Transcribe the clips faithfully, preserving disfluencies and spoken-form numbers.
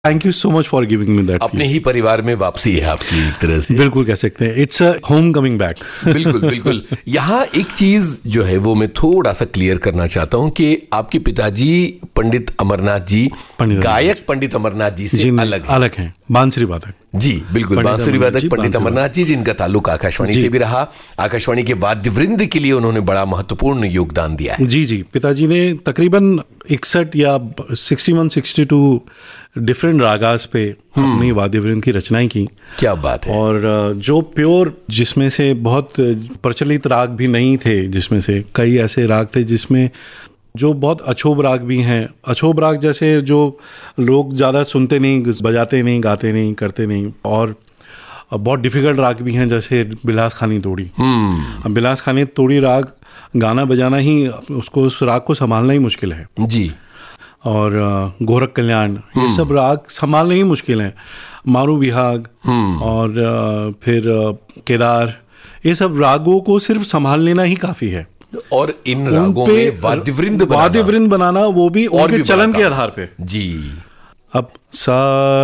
Thank you so much for giving me that. अपने ही परिवार में वापसी है आपकी एक तरह से। बिल्कुल कह सकते हैं, it's a home coming back. बिल्कुल बिल्कुल। यहाँ एक चीज जो है वो मैं थोड़ा सा क्लियर करना चाहता हूँ कि आपके पिताजी पंडित अमरनाथ जी गायक पंडित अमरनाथ जी से अलग है। अलग हैं, बांसुरी वादक जी बिल्कुल, बांसुरी वादक पंडित अमरनाथ जी, जिनका ताल्लुक आकाशवाणी से भी रहा। आकाशवाणी के वाद्य वृंद के लिए उन्होंने बड़ा महत्वपूर्ण योगदान दिया है। जी जी, पिताजी ने तकरीबन इकसठ या इकसठ बासठ डिफरेंट रागास पे अपनी वाद्य वृंद की रचनाएं की। क्या बात है। और जो प्योर, जिसमें से बहुत प्रचलित राग भी नहीं थे, जिसमें से कई ऐसे राग थे जिसमें जो बहुत अछोब राग भी हैं। अछोब राग जैसे जो लोग ज़्यादा सुनते नहीं, बजाते नहीं, गाते नहीं, करते नहीं। और बहुत डिफिकल्ट राग भी हैं जैसे बिलास खानी तोड़ी। अब बिलास खानी तोड़ी राग गाना बजाना ही, उसको उस राग को संभालना ही मुश्किल है जी। और गोरख कल्याण, ये सब राग संभालने ही मुश्किल हैं। मारू विहाग और फिर केदार, ये सब रागों को सिर्फ संभाल लेना ही काफ़ी है। और इन रागों में वाद्य वृंद बनाना, वाद्य वृंद बनाना वो भी और भी चलन के आधार पे जी। अब सा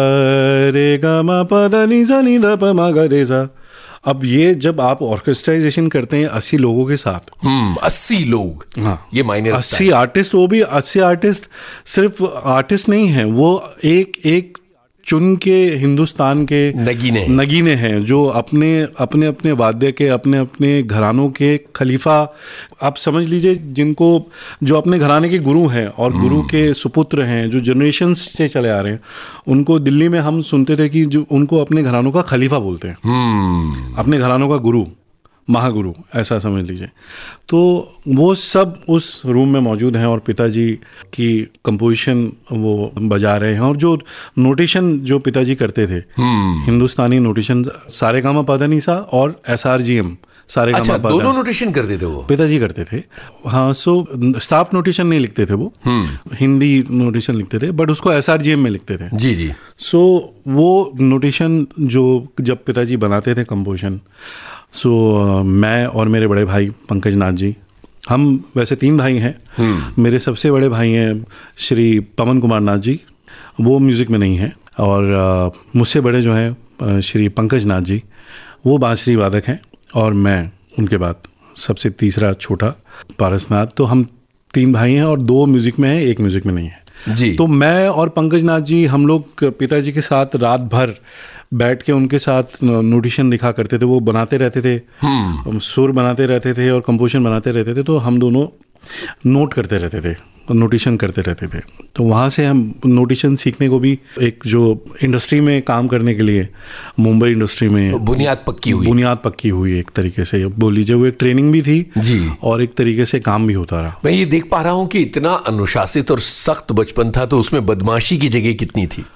रे ग म प द नि सा नि द प म ग रे सा, अब ये जब आप ऑर्केस्ट्राइजेशन करते हैं अस्सी लोगों के साथ, हम्म अस्सी लोग, हाँ ये मायने रखता है। अस्सी आर्टिस्ट, वो भी अस्सी आर्टिस्ट सिर्फ आर्टिस्ट नहीं हैं, वो एक एक चुन के हिंदुस्तान के नगीने नगीने हैं जो अपने अपने अपने वाद्य के, अपने अपने घरानों के खलीफा, आप समझ लीजिए, जिनको जो अपने घराने के गुरु हैं और गुरु के सुपुत्र हैं, जो जनरेशन से चले आ रहे हैं, उनको दिल्ली में हम सुनते थे कि जो उनको अपने घरानों का खलीफा बोलते हैं, अपने घरानों का गुरु, महागुरु, ऐसा समझ लीजिए। तो वो सब उस रूम में मौजूद हैं और पिताजी की कंपोजिशन वो बजा रहे हैं। और जो नोटेशन जो पिताजी करते थे, हिंदुस्तानी नोटेशन, सारे गामा पाधानी सा और एस आर जी एम, सारे अच्छा, गामा दोनों नोटेशन करते थे वो पिताजी करते थे। हाँ, सो स्टाफ नोटेशन नहीं लिखते थे वो, हिंदी नोटेशन लिखते थे, बट उसको एस आर जी एम में लिखते थे। जी जी। सो वो नोटेशन जो जब पिताजी बनाते थे कंपोजिशन, सो so, uh, मैं और मेरे बड़े भाई पंकज नाथ जी, हम वैसे तीन भाई हैं। मेरे सबसे बड़े भाई हैं श्री पवन कुमार नाथ जी, वो म्यूज़िक में नहीं हैं। और uh, मुझसे बड़े जो हैं uh, श्री पंकज नाथ जी, वो बांसुरी वादक हैं। और मैं उनके बाद सबसे तीसरा छोटा पारसनाथ। तो हम तीन भाई हैं और दो म्यूज़िक में हैं, एक म्यूज़िक में नहीं है जी। तो मैं और पंकज नाथ जी, हम लोग पिताजी के साथ रात भर बैठ के उनके साथ नोटेशन लिखा करते थे, वो बनाते रहते थे, सुर बनाते रहते थे और कंपोजिशन बनाते रहते थे। तो हम दोनों नोट करते रहते थे, नोटेशन करते रहते थे। तो वहाँ से हम नोटेशन सीखने को भी, एक जो इंडस्ट्री में काम करने के लिए, मुंबई इंडस्ट्री में बुनियाद पक्की हुई बुनियाद पक्की हुई एक तरीके से बोल लीजिए। वो एक ट्रेनिंग भी थी जी, और एक तरीके से काम भी होता रहा। मैं ये देख पा रहा हूँ कि इतना अनुशासित और सख्त बचपन था, तो उसमें बदमाशी की जगह कितनी थी?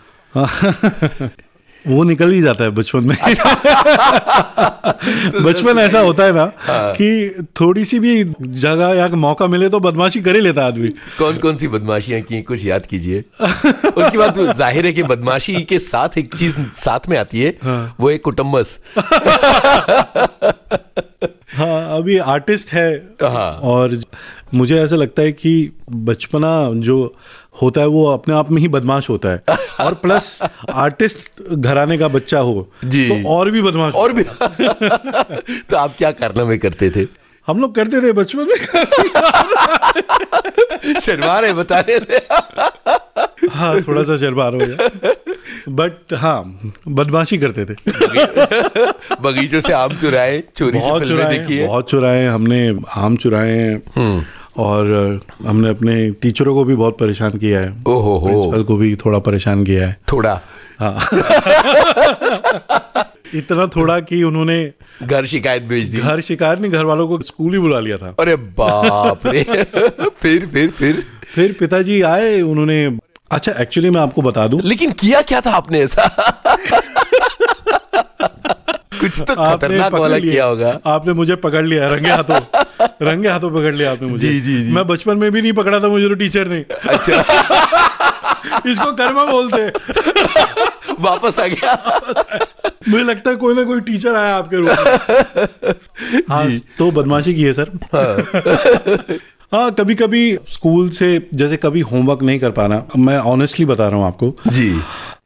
वो निकल ही जाता है बचपन में। बचपन ऐसा होता है ना कि थोड़ी सी भी जगह या मौका मिले तो बदमाशी कर ही लेता आदमी। कौन कौन सी बदमाशियां की, कुछ याद कीजिए। उसके बाद तो जाहिर है कि बदमाशी के साथ एक चीज साथ में आती है, हाँ। वो एक कुटुम्बस। हाँ, अभी आर्टिस्ट है, हाँ। और मुझे ऐसा लगता है कि बचपना जो होता है वो अपने आप में ही बदमाश होता है, और प्लस आर्टिस्ट घराने का बच्चा हो जी, तो और भी बदमाश और भी। तो आप क्या कारनामे करते थे? हम लोग करते थे बचपन में। शर्मा रहे बता रहे थे। हाँ, थोड़ा सा शर्मा हो गया, बट हाँ बदमाशी करते थे। बगीचों से आम चुराए, चोरी से फिल्में देखी है। बहुत चुराए हमने, आम चुराए हैं, और हमने अपने टीचरों को भी बहुत परेशान किया है। ओहो हो, प्रिंसिपल को भी थोड़ा परेशान किया है। थोड़ा? हाँ। इतना थोड़ा कि उन्होंने घर शिकायत भेज दी। घर शिकायत नहीं, घर वालों को स्कूल ही बुला लिया था। अरे बाप रे। फिर फिर फिर फिर पिताजी आए, उन्होंने, अच्छा एक्चुअली मैं आपको बता दूं, लेकिन किया क्या था आपने ऐसा? कुछ तो खतरनाक वाला किया होगा। आपने मुझे पकड़ लिया रंगे हाथों। रंगे हाथों पकड़ लिया आपने मुझे। जी, जी, जी। मैं बचपन में भी नहीं पकड़ा था मुझे तो टीचर ने। अच्छा। इसको कर्मा बोलते। वापस आ गया। मुझे लगता है कोई ना कोई टीचर आया आपके रूम में। हाँ, तो बदमाशी की है सर। हाँ। हाँ, कभी कभी स्कूल से जैसे कभी होमवर्क नहीं कर पाना, मैं ऑनेस्टली बता रहा हूँ आपको जी,